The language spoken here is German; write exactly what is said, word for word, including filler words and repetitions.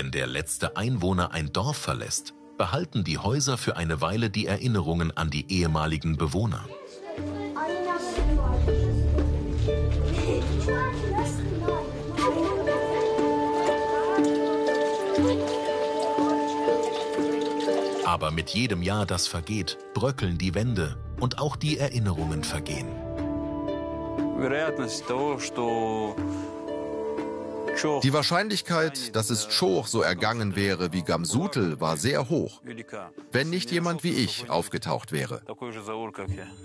Wenn der letzte Einwohner ein Dorf verlässt, behalten die Häuser für eine Weile die Erinnerungen an die ehemaligen Bewohner. Aber mit jedem Jahr, das vergeht, bröckeln die Wände und auch die Erinnerungen vergehen. Die Wahrscheinlichkeit, dass es Choch so ergangen wäre wie Gamsutel, war sehr hoch, wenn nicht jemand wie ich aufgetaucht wäre.